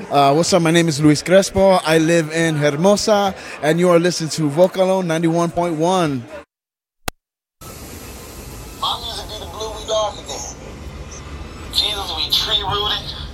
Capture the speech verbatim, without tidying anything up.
Uh, what's up? My name is Luis Crespo. I live in Hermosa, and you are listening to Vocalo ninety-one point one. My music be the blue we dark again. Jesus, we tree rooted.